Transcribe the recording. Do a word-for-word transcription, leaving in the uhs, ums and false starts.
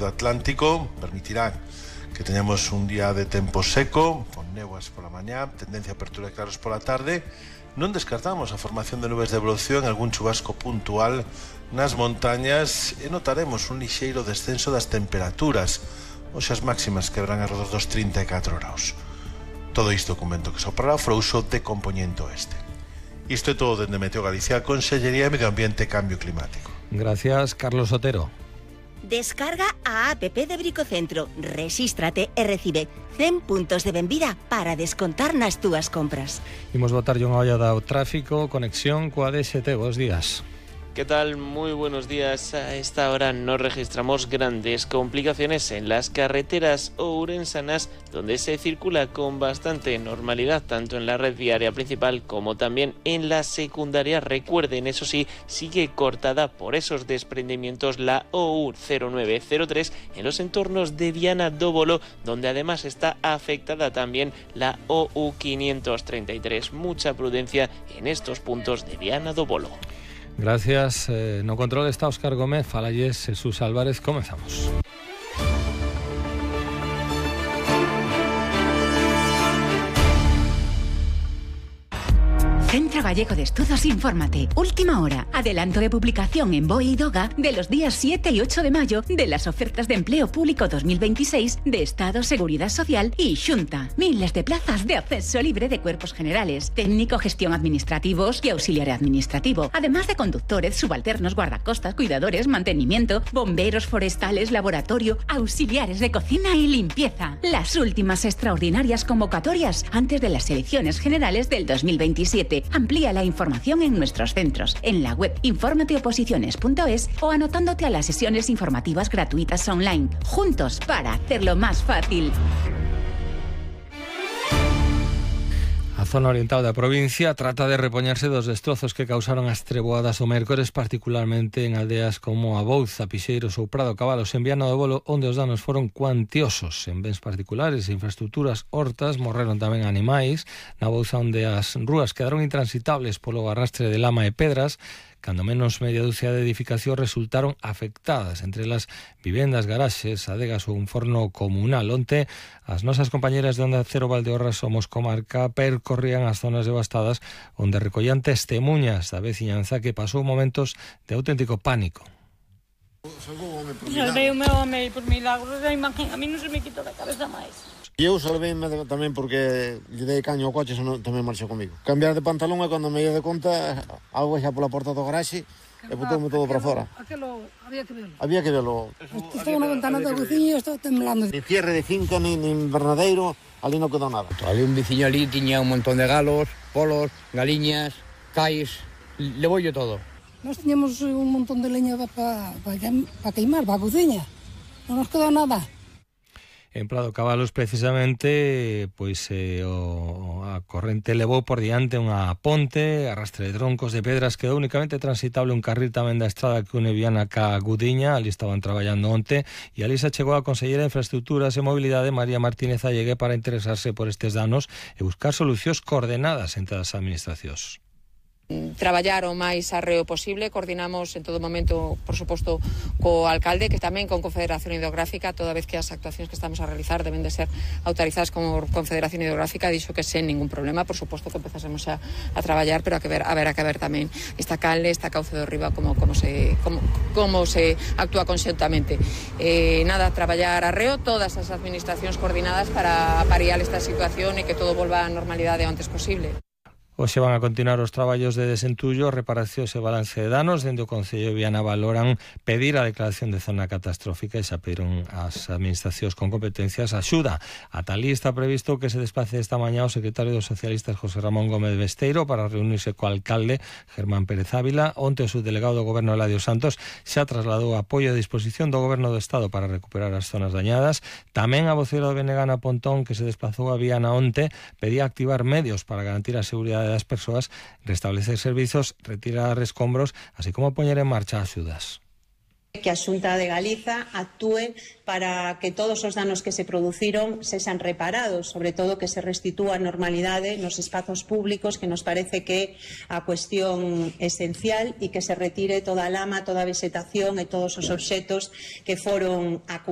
do Atlántico permitirán que teñamos un día de tempo seco, con néboas pola mañá, tendencia a apertura de claros pola tarde. Non descartamos a formación de nubes de evolución, algún chubasco puntual nas montañas e notaremos un lixeiro descenso das temperaturas. Hoxe as máximas quedarán arredor dos trinta e catro graus. Todo isto cun vento que soprará frouxo de compoñente oeste. Isto é todo dende Meteo Galicia, Consellería de Medio Ambiente e Cambio Climático. Gracias, Carlos Otero. Descarga a app de Bricocentro, rexístrate e recibe cen puntos de benvida para descontar nas túas compras. Imos botarlle unha olla do tráfico, conexión coa D X T. Bos días. ¿Qué tal? Muy buenos días. A esta hora no registramos grandes complicaciones en las carreteras ourensanas, donde se circula con bastante normalidad, tanto en la red viaria principal como también en la secundaria. Recuerden, eso sí, sigue cortada por esos desprendimientos la O U cero nueve cero tres en los entornos de Viana do Bolo, donde además está afectada también la O U quinientos treinta y tres. Mucha prudencia en estos puntos de Viana do Bolo. Gracias. Eh, no control está Óscar Gómez, falalles Jesús Álvarez. Comenzamos. Centro Gallego de Estudos Infórmate. Última hora. Adelanto de publicación en BOE y DOGA de los días siete y ocho de mayo de las ofertas de empleo público dos mil veintiséis de Estado, Seguridad Social y Xunta. Miles de plazas de acceso libre de cuerpos generales, técnico, gestión administrativos y auxiliar administrativo, además de conductores, subalternos, guardacostas, cuidadores, mantenimiento, bomberos forestales, laboratorio, auxiliares de cocina y limpieza. Las últimas extraordinarias convocatorias antes de las elecciones generales del dos mil veintisiete. Amplía la información en nuestros centros, en la web informateoposiciones punto es o anotándote a las sesiones informativas gratuitas online. Juntos para hacerlo más fácil. A zona oriental da provincia trata de repoñerse dos destrozos que causaron as treboadas o mércores, particularmente en aldeas como a Bouza, Pixeiros ou Prado Cabalos en Viana do Bolo, onde os danos foron cuantiosos. En bens particulares e infraestructuras hortas morreron tamén animais. Na Bouza, onde as rúas quedaron intransitables polo arrastre de lama e pedras, cando menos media dúcia de edificacións resultaron afectadas, entre elas vivendas, garaxes, adegas ou un forno comunal. Onte, as nosas compañeras de Onda Cero Valdeorras Somos Comarca percorrían as zonas devastadas onde recollían testemunhas da veciñanza que pasou momentos de auténtico pánico. Salvei o meu home por milagros, a imagen a mí non se me quita da cabeza máis. E eu salveime tamén porque lle dei caño ao coche, senón tamén marchou comigo. Cambiar de pantalón e cando me lle de conta, auga xa pola porta do garaxe e botoume todo para fora. Aquelo, había que verlo. Había que verlo. Estaba na ventana da cociña e estaba temblando. Ni cierre de finca, ni, ni invernadeiro, ali non quedou nada. Ali un veciño ali tiña un montón de galos, polos, galiñas, cais, levoullo todo. Nós tiñamos un montón de leña para pa, pa queimar, para a cociña. Non nos quedou nada. En Prado Cabalos, precisamente, pois eh, o, a corrente levou por diante unha ponte, arrastre de troncos de pedras, quedou únicamente transitable un carril tamén da estrada que une Viana ca Gudiña. Ali estaban traballando onte e ali se chegou a Conselleira de Infraestructuras e Mobilidade, María Martínez Allegue, para interesarse por estes danos e buscar solucións coordenadas entre as administracións. Traballar o máis arreo posible, coordinamos en todo momento, por suposto, co alcalde, que tamén con Confederación Hidrográfica, toda vez que as actuacións que estamos a realizar deben de ser autorizadas como Confederación Hidrográfica, dixo que sen ningún problema, por suposto que empezásemos a, a traballar, pero a que ver, a ver, a que ver tamén esta canle, esta cauce do Riba, como, como, se, como, como se actúa conxuntamente. Eh, nada, traballar arreo, todas as administracións coordinadas para pariar esta situación e que todo volva á normalidade o antes posible. Hoxe van a continuar os traballos de desentullo, reparacións e balance de danos. Dende o Concello de Viana valoran pedir a declaración de zona catastrófica e xa pediron ás administracións con competencias axuda. Ata ali está previsto que se desplace esta mañá o secretario dos socialistas José Ramón Gómez Besteiro para reunirse co alcalde Germán Pérez Ávila. Onte o subdelegado do Goberno Eladio Santos xa trasladou apoio a disposición do Goberno do Estado para recuperar as zonas dañadas. Tamén a vocera do B N G Ana Pontón, que se desplazou a Viana onte, pedía activar medios para garantir a seguridade das persoas, restablecer servizos, retirar escombros, así como poñer en marcha axudas. Que a Xunta de Galiza actúe para que todos os danos que se produciron sexan reparados, sobre todo que se restitúa a normalidade nos espazos públicos, que nos parece que é a cuestión esencial, e que se retire toda a lama, toda a vegetación e todos os obxetos que foron acumulados